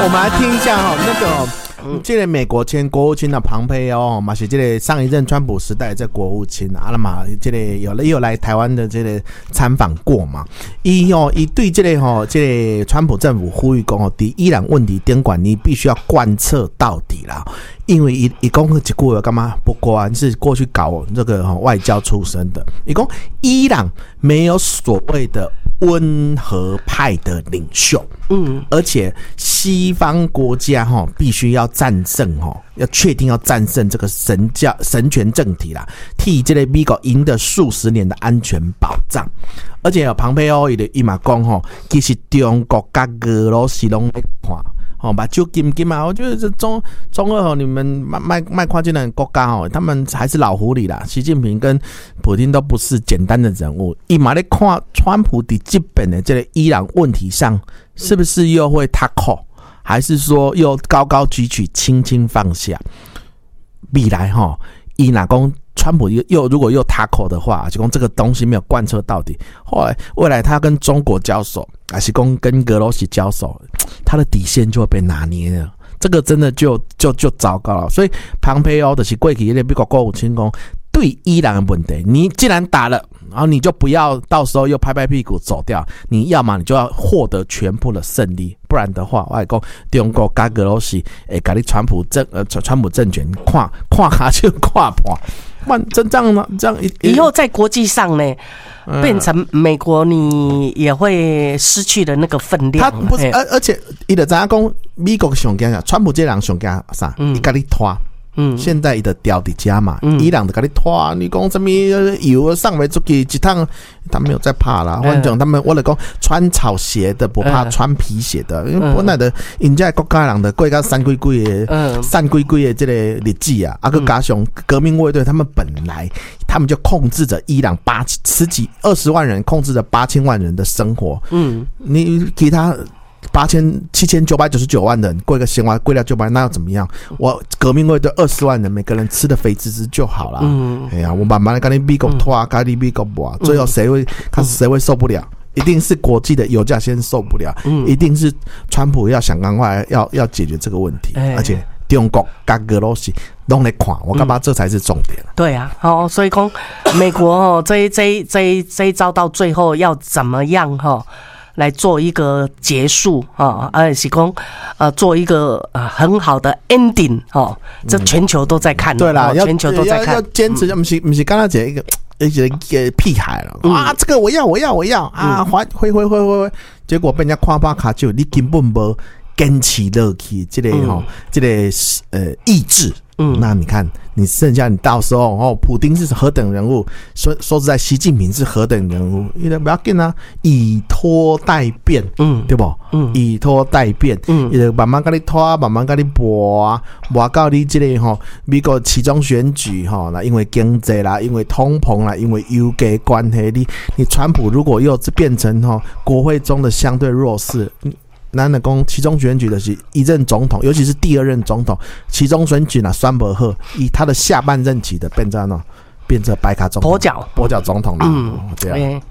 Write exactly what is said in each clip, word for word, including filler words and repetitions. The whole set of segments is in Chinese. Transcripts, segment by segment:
我们来听一下哈、哦，那个、哦。嗯，这个美国前国务卿的庞培欧嘛，是这个上一任川普时代这国务卿啊，那嘛，这个有了又来台湾的这个参访过嘛，伊哦，伊对这个吼、哦，这个川普政府呼吁讲哦，对伊朗问题监管你必须要贯彻到底啦，因为伊伊讲一句话干嘛？不果然是过去搞这个、哦、外交出身的，伊讲伊朗没有所谓的温和派的领袖，嗯，而且西方国家哈、哦、必须要战胜哈、哦，要确定要战胜这个神教神权政体啦，替这个美国赢得数十年的安全保障。而且有庞培欧伊的伊嘛讲吼，其实中国甲俄罗斯拢在看。哦，把就金金嘛，我觉得这中中俄吼，你们卖卖卖跨境的国家哦，他们还是老狐狸啦。习近平跟普丁都不是简单的人物。伊嘛咧看川普的基本的这个伊朗问题上，是不是又会踏口，还是说又高高举起，轻轻放下？未来哈，伊哪公川普又又如果又踏口的话，就讲这个东西没有贯彻到底，后来未来他跟中国交手，还是跟跟俄罗斯交手，他的底线就会被拿捏了。这个真的就就就糟糕了。所以庞培欧就是过去那个美国国务卿讲，对伊朗的问题，你既然打了，然后你就不要到时候又拍拍屁股走掉，你要么你就要获得全部的胜利，不然的话，我来讲中国跟俄罗斯会把你川普政呃川普政权看看下就看破。不然真这样呢？这样以后在国际上呢，嗯、变成美国，你也会失去了那个分量。 他不是，而而且伊就知影讲，美国上惊啥？川普这人上惊啥？伊甲你拖。嗯，现在伊就掉伫家嘛，嗯、伊朗就甲你拖，你讲什么油上袂出去一趟，他没有在怕啦。反正他们我来讲，穿草鞋的不怕穿皮鞋的，因为本来的人家国家人的过到三几几的、三几几的这个日子啊，啊个加上革命卫队，他们本来他们就控制着伊朗八十几二十万人，控制着八千万人的生活。嗯，你其他。八千七千九百九十九万人过一个闲话，过了九百，那要怎么样？我革命卫队二十万人，每个人吃的肥滋滋就好了。嗯，哎呀，我慢慢的跟你美国拖，跟你美国搏，最后谁会看谁会受不了？一定是国际的油价先受不了，嗯、一定是川普要想赶快要要解决这个问题，欸、而且中国跟俄罗斯都来看，我干嘛这才是重点？ 嗯、对啊，哦，所以讲美国哦，这一这一这一这一招到最后要怎么样哈？来做一个结束啊，而是讲呃做一个呃很好的 ending 哦，这全球都在看， 对啦， 全球都在看， 要坚持，不是不是刚刚讲一个一个一个屁孩了啊，这个我要我要我要啊，还挥挥挥挥挥，结果被人家夸巴卡就你根本无坚持落去，这个吼，这个呃意志。嗯，那你看，你剩下你到时候哦，普丁是何等人物？说说实在，习近平是何等人物？因为不要紧啊，以拖代变，嗯，对不？嗯，以拖代变，嗯，伊就慢慢跟你拖，慢慢跟你磨啊，磨到你这个吼，美国其中选举哈，那因为经济啦，因为通膨啦，因为油价关系，你你川普如果又变成哈国会中的相对弱势。咱来讲，其中选举的是一任总统，尤其是第二任总统，其中选举呢，酸伯赫以他的下半任期的变成呢，变成白卡总统，跛脚跛脚总统了，嗯，这样。欸、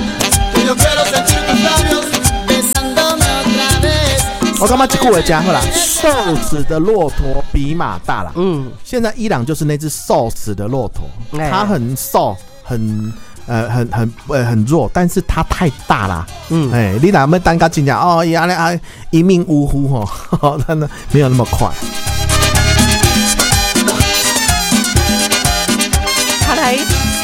我干嘛一句话讲好啦，瘦死的骆驼比马大啦。嗯，现在伊朗就是那只瘦死的骆驼，它很瘦，很。呃，很很呃很弱，但是它太大啦。嗯，哎、欸，你哪么单个进讲哦，呀嘞啊，一命呜呼吼，真的没有那么快。 好来，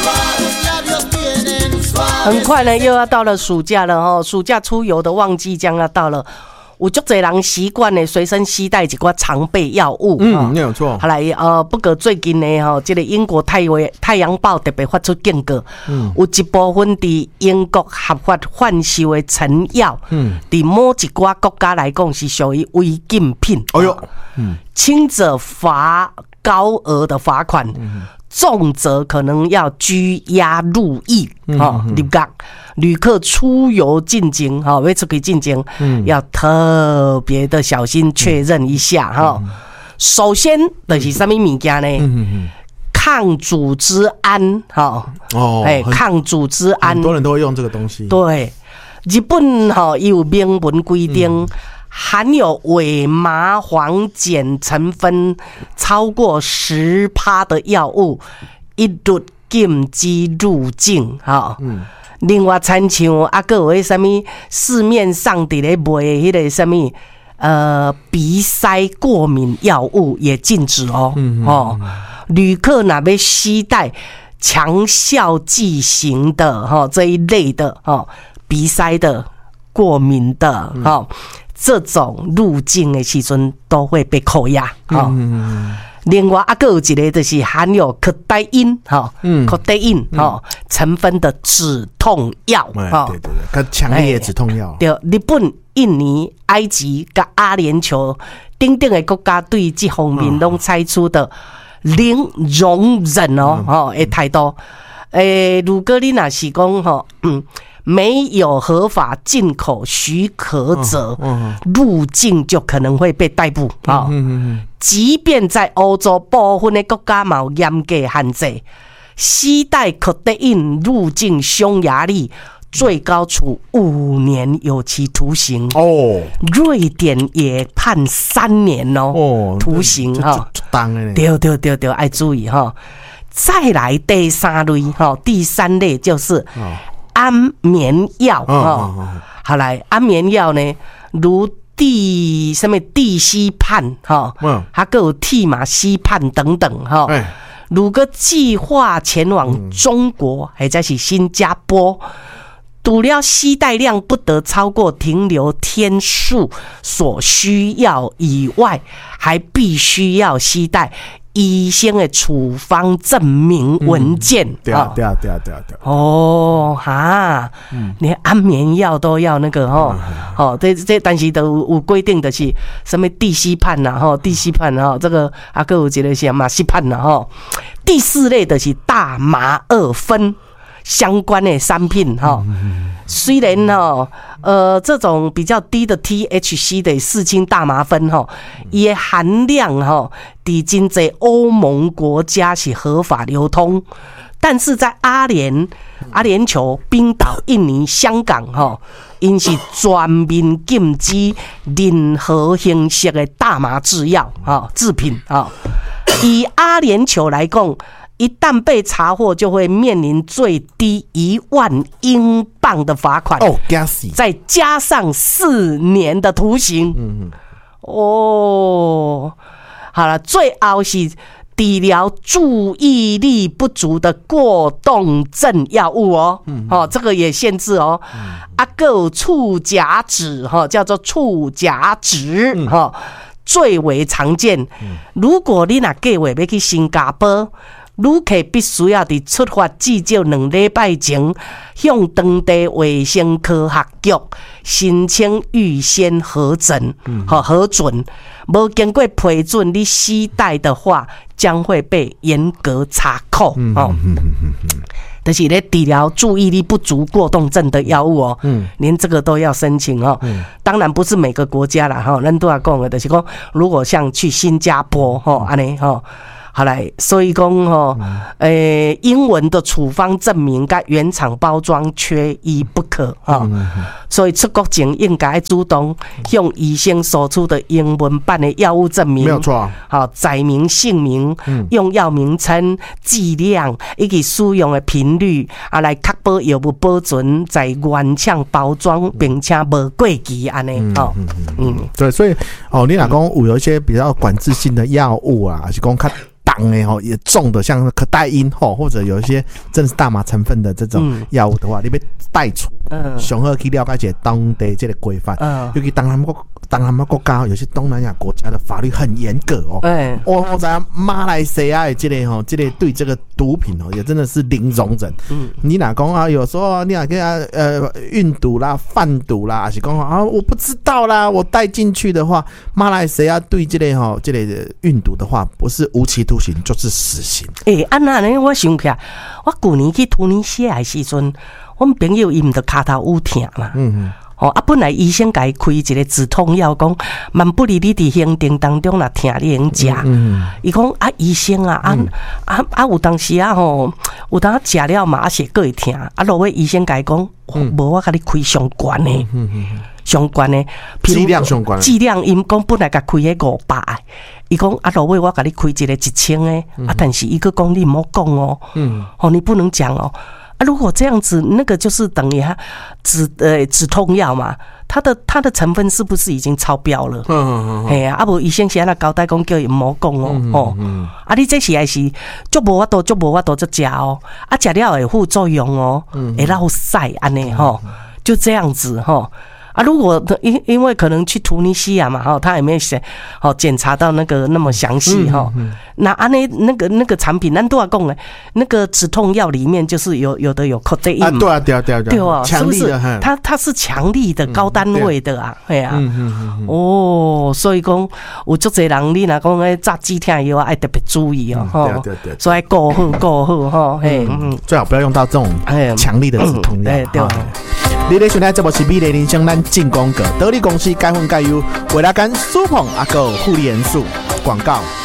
很快呢，又要到了暑假了哈，暑假出游的旺季将要到了。有足侪人习惯呢，随身携带一寡常备药物。 嗯，没有错。 后来呃，不过最近呢，哈，这个英国太《太阳报》特别发出警告，嗯，有一部分伫英国合法贩售的成药，嗯，伫某一寡国家来讲是属于违禁品。哎呦，嗯，轻者罚高额的罚款。嗯，重则可能要拘押入狱，哈、嗯，入监。旅客出游进京，哈，要出去进京，嗯，要特别的小心确认一下，哈、嗯。首先就是什么物件呢？嗯嗯抗组织胺，哈，哦，哎，抗组织胺， 很多人都会用这个东西。 对，日本哈有明文规定。嗯含有伪麻黄碱成分超过十趴的药物，一律禁止入境。哈、嗯，另外，参像啊，个有迄什么市面上伫咧卖迄个什么呃鼻塞过敏药物也禁止哦。嗯、哦，旅客若要携带强效剂型的哈、哦、这一类的哈、哦、鼻塞的、过敏的哈。哦嗯这种入境的时阵都会被扣押。哦嗯、另外啊，还有一个就是含有可待因哈，可待因哈成分的止痛药。 哦、对对对，更强烈的止痛药。 对，日本、印尼、埃及跟阿联酋等等的国家对这方面都采取的零容忍哦，哦的态度。诶，如果你若是讲吼，嗯。没有合法进口许可者，入境就可能会被逮捕啊！即便在欧洲部分的国家有严格限制，携带可待因入境匈牙利，最高处五年有期徒刑哦。瑞典也判三年哦，徒刑哈。对对对对，爱注意哈。再来第三类哈，第三类就是。安眠药啊、哦哦，好来，安眠药呢，如地什么地西泮哈，嗯，还有替马西泮等等哈。欸、如果计划前往中国或者是新加坡，除了携带量不得超过停留天数所需要以外，还必须要携带。医生的处方证明文件，嗯、 对啊，对啊，对啊，对啊，对啊。 哦，哈，嗯、连安眠药都要那个哦，哦，这这但是都有规定的是什么地西泮呐，哈，地西泮哈，这个啊，还有一个是马西泮呐，哈。第四类的是大麻二酚相关的产品哈。虽然哈，呃，这种比较低的 T H C 的四氢大麻酚哈，也含量哈，已经在欧盟国家是合法流通，但是在阿联、阿联酋、冰岛、印尼、香港哈，因是全面禁止任何形式的大麻制药哈制品啊。以阿联酋来讲。一旦被查获，就会面临最低一万英镑的罚款哦，加死， 再加上四年的徒刑。嗯哦，好了，最后是治疗注意力不足的过动症药物哦，嗯、哦，这个也限制哦。嗯、啊，还有触甲酯哈，叫做触甲酯哈、嗯，最为常见。嗯、如果你若计划要去新加坡。旅客必须要在出发至少两礼拜前，向当地卫生科学局申請預先核准和核准，沒經過批准你攜帶的話，將會被嚴格查扣。嗯哦嗯嗯嗯嗯就是咧治療注意力不足過動症的藥物哦，嗯，連這個都要申請哦。嗯，當然不是每個國家啦，哈，咱都要講的，就是講如果像去新加坡，哈，安尼哈。好来，所以講吼，誒，英文的處方證明跟原廠包裝缺一不可哈。所以出國前應該主動向醫生索出的英文版的藥物證明， 沒有錯。好， 載明姓名、用藥名稱、劑量以及使用的頻率，啊，來確保藥物保存在原廠包裝，並且無過期安尼哦。 嗯，對，所以哦，你若講有一些比較管制性的藥物啊，還是講較重的吼，也重的像可待因吼，或者有一些真的是大麻成分的这种药物的话，嗯、你被带出，上好去了解一下当地这个规范，嗯、尤其当他们国当他们国家有些东南亚国家的法律很严格哦。哎、嗯，我我在马来西亚的这个吼，这个对这个毒品哦，也真的是零容忍。嗯，你哪讲啊？有时候你哪跟他呃运毒啦、贩毒啦，还是讲啊我不知道啦，我带进去的话，马来西亚对这个吼这个运毒的话，不是无期徒刑就是死刑。 诶、欸，安那呢？我想起来，我旧年去突尼西亚的时阵，我们朋友伊毋着骹头有疼嘛。嗯嗯。哦啊，本来医生甲伊开一个止痛药，讲万不利你伫行程当中若疼，你用食。嗯。伊讲啊，医生啊，啊、嗯、啊啊，有当时啊吼，有当食了嘛，啊是佫会疼。啊，落尾医生甲伊讲，无、嗯、我甲你开上悬的。嗯嗯。 相关的， 剂量相关， 剂量因讲本来甲开迄五百的，伊讲啊，落尾我甲你开一个一千的，嗯、啊，但是一个讲你唔好讲哦，嗯，哦，你不能讲哦，啊，如果这样子，那个就是等于它止呃止痛药嘛。它的它的成分是不是已经超标了？嗯嗯嗯，嘿啊，啊无医生是安那交代讲叫伊唔好讲哦，哦，啊你这是还是足无法度，足无法度则食哦，啊食了会副作用哦，会落屎安尼吼，就这样子吼。啊，如果因因为可能去突尼西亚嘛，哈，他也没有写，哦，检查到那个那么详细哈。嗯嗯、那啊那那个那个产品，咱都要讲嘞，那个止痛药里面就是有有的有 codeine 啊，对啊对啊对啊对啊， 强力的， 它它是强力的高单位的啊，哎呀、啊，嗯嗯嗯、哦，所以讲有足侪人，你若讲诶炸止痛药爱特别注意哦，哈、嗯，对对对，所以顾好顾好哈，嘿，嗯， 最好不要用到这种强力的止痛药， 对对。 你咧选的这部是美丽人生咱进攻阁，得力公司改混改优，为了跟苏鹏阿哥护理元素广告。